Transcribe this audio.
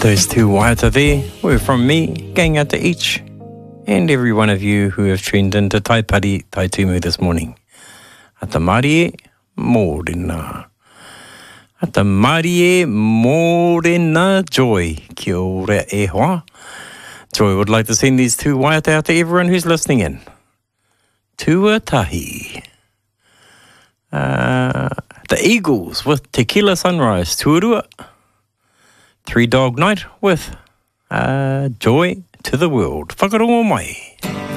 Those two waiata there were from me, going out to each and every one of you who have tuned into Tai Pari Tai Tumu this morning. Ata Mārie mōrena. Ata Mārie mōrena Joy. Kia ora e hoa. Joy would like to send these two waiata out to everyone who's listening in. Tuatahi. The Eagles with Tequila Sunrise. Tuarua. Three Dog Night with Joy to the World. Whakarongo mai.